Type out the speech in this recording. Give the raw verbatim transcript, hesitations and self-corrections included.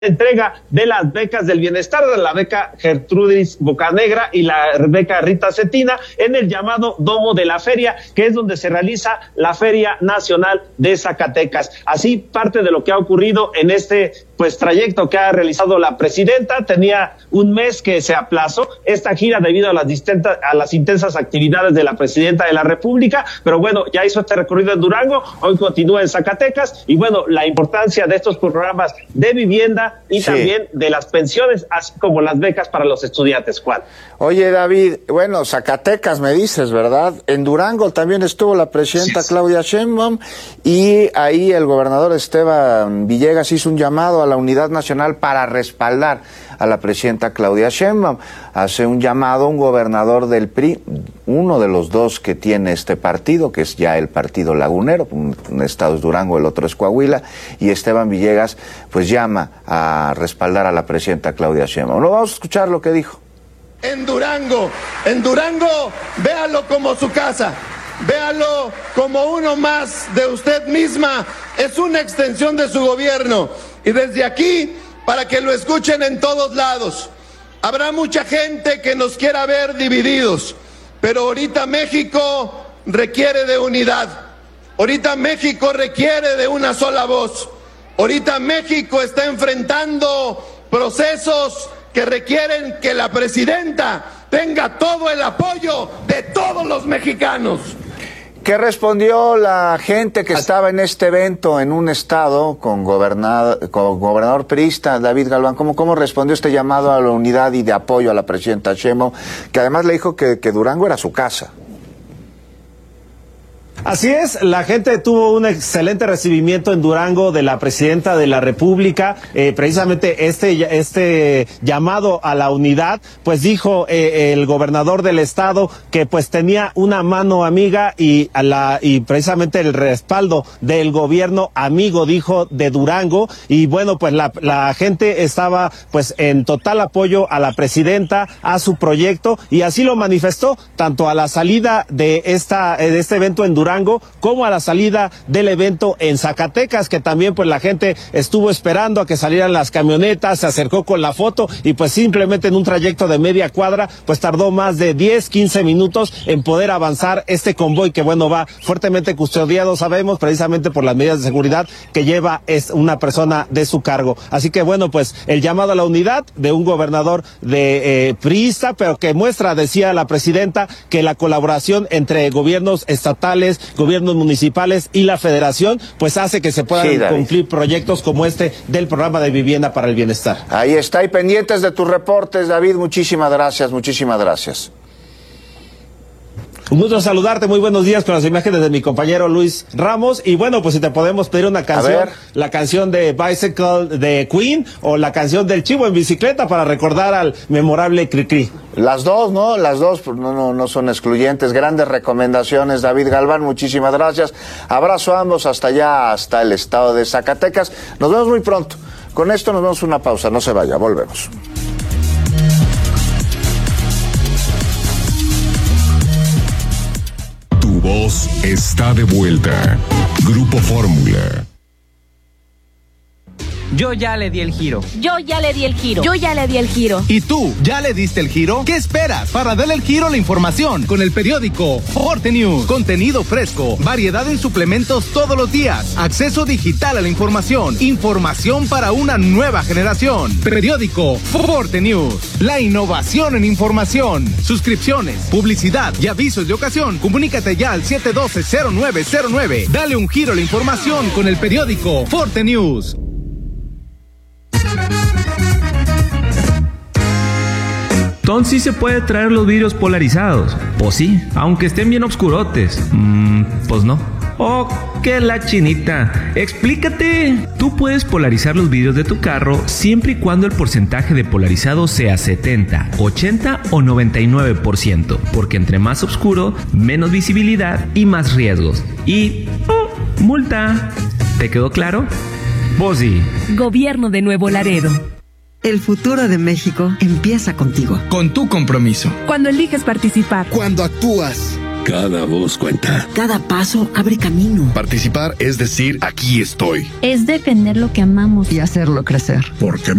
entrega de las becas del bienestar, de la beca Gertrudis Bocanegra y la beca Rita Cetina en el llamado Domo de la Feria, que es donde se realiza la Feria Nacional de Zacatecas. Así parte de lo que ha ocurrido en este pues trayecto que ha realizado la presidenta. Tenía un mes que se aplazó esta gira debido a las distintas, a las intensas actividades de la presidenta de la República, pero bueno, ya hizo este recorrido en Durango, hoy continúa en Zacatecas, y bueno, la importancia de estos programas de vivienda y sí. también de las pensiones, así como las becas para los estudiantes, Juan. Oye, David, bueno, Zacatecas me dices, ¿verdad? En Durango también estuvo la presidenta sí. Claudia Sheinbaum, y ahí el gobernador Esteban Villegas hizo un llamado a la unidad nacional para respaldar a la presidenta Claudia Sheinbaum. Hace un llamado a un gobernador del P R I, uno de los dos que tiene este partido, que es ya el partido lagunero, un, un estado es Durango, el otro es Coahuila, y Esteban Villegas pues llama a respaldar a la presidenta Claudia Sheinbaum. No, vamos a escuchar lo que dijo. En Durango, en Durango, véalo como su casa, véalo como uno más de usted misma, es una extensión de su gobierno, y desde aquí, para que lo escuchen en todos lados, habrá mucha gente que nos quiera ver divididos, pero ahorita México requiere de unidad, ahorita México requiere de una sola voz, ahorita México está enfrentando procesos que requieren que la presidenta tenga todo el apoyo de todos los mexicanos. ¿Qué respondió la gente que estaba en este evento en un estado con gobernador, con gobernador priista, David Galván? ¿Cómo, cómo respondió este llamado a la unidad y de apoyo a la presidenta Sheinbaum, que además le dijo que, que Durango era su casa? Así es, la gente tuvo un excelente recibimiento en Durango de la presidenta de la República. Eh, precisamente este este llamado a la unidad, pues dijo eh, el gobernador del estado que pues tenía una mano amiga y a la y precisamente el respaldo del gobierno amigo, dijo, de Durango. Y bueno, pues la, la gente estaba pues en total apoyo a la presidenta, a su proyecto, y así lo manifestó tanto a la salida de esta de este evento en Durango como a la salida del evento en Zacatecas, que también pues la gente estuvo esperando a que salieran las camionetas, se acercó con la foto, y pues simplemente en un trayecto de media cuadra pues tardó más de diez, quince minutos en poder avanzar este convoy, que bueno, va fuertemente custodiado, sabemos, precisamente por las medidas de seguridad que lleva es una persona de su cargo. Así que bueno, pues el llamado a la unidad de un gobernador de eh, priista, pero que muestra, decía la presidenta, que la colaboración entre gobiernos estatales, gobiernos municipales y la federación pues hace que se puedan sí, cumplir proyectos como este del programa de vivienda para el bienestar. Ahí está, y pendientes de tus reportes, David. Muchísimas gracias, muchísimas gracias. Un gusto saludarte, muy buenos días, con las imágenes de mi compañero Luis Ramos. Y bueno, pues si te podemos pedir una canción, la canción de Bicycle de Queen o la canción del Chivo en bicicleta para recordar al memorable Cricri. Las dos, ¿no? Las dos pues, no, no, no son excluyentes. Grandes recomendaciones, David Galván, muchísimas gracias. Abrazo a ambos hasta allá, hasta el estado de Zacatecas. Nos vemos muy pronto. Con esto nos vemos una pausa, no se vaya, volvemos. Tu voz está de vuelta. Grupo Fórmula. Yo ya le di el giro. Yo ya le di el giro. Yo ya le di el giro. ¿Y tú, ya le diste el giro? ¿Qué esperas para darle el giro a la información? Con el periódico Forte News. Contenido fresco, variedad en suplementos todos los días, acceso digital a la información, información para una nueva generación. Periódico Forte News. La innovación en información. Suscripciones, publicidad y avisos de ocasión. Comunícate ya al siete uno dos cero nueve cero nueve. Dale un giro a la información con el periódico Forte News. Entonces sí se puede traer los vidrios polarizados. Pues sí, aunque estén bien oscurotes. Mm, pues no. Oh, que la chinita. Explícate. Tú puedes polarizar los vidrios de tu carro siempre y cuando el porcentaje de polarizado sea setenta, ochenta o noventa y nueve por ciento. Porque entre más oscuro, menos visibilidad y más riesgos. Y... Oh, multa. ¿Te quedó claro? Pues sí. Gobierno de Nuevo Laredo. El futuro de México empieza contigo. Con tu compromiso. Cuando eliges participar. Cuando actúas. Cada voz cuenta. Cada paso abre camino. Participar es decir, aquí estoy. Es defender lo que amamos y hacerlo crecer. Porque